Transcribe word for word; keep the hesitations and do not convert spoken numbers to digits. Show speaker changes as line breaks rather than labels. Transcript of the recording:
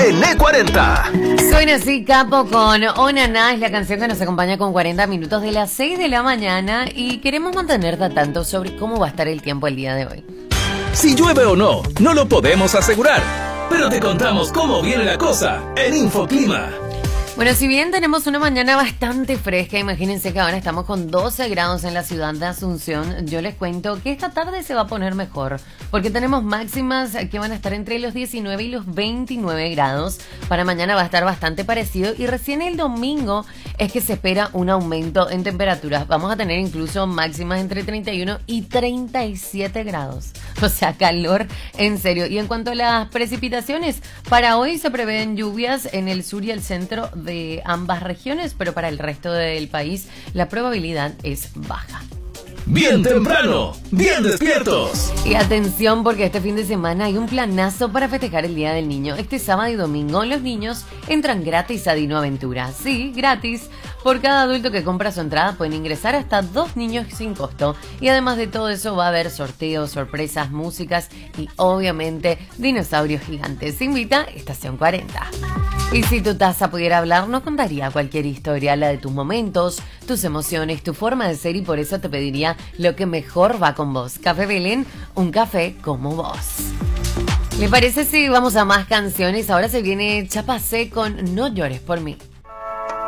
en E cuarenta.
Suena así Capo con Onaná, es la canción que nos acompaña con cuarenta minutos de las seis de la mañana y queremos mantenerte al tanto sobre cómo va a estar el tiempo el día de hoy.
Si llueve o no, no lo podemos asegurar, pero te contamos cómo viene la cosa en Infoclima.
Bueno, si bien tenemos una mañana bastante fresca, imagínense que ahora estamos con doce grados en la ciudad de Asunción, yo les cuento que esta tarde se va a poner mejor, porque tenemos máximas que van a estar entre los diecinueve y los veintinueve grados. Para mañana va a estar bastante parecido y recién el domingo es que se espera un aumento en temperaturas. Vamos a tener incluso máximas entre treinta y uno y treinta y siete grados. O sea, calor en serio. Y en cuanto a las precipitaciones, para hoy se prevén lluvias en el sur y el centro de ambas regiones, pero para el resto del país la probabilidad es baja.
Bien temprano, bien despiertos.
Y atención, porque este fin de semana hay un planazo para festejar el Día del Niño. Este sábado y domingo los niños entran gratis a Dino Aventura. Sí, gratis. Por cada adulto que compra su entrada pueden ingresar hasta dos niños sin costo. Y además de todo eso va a haber sorteos, sorpresas, músicas y obviamente dinosaurios gigantes. Invita Estación cuarenta. Y si tu taza pudiera hablar, nos contaría cualquier historia, la de tus momentos, tus emociones, tu forma de ser, y por eso te pediría lo que mejor va con vos. Café Belén, un café como vos. ¿Le parece si vamos a más canciones? Ahora se viene Chapacé con No llores por mí.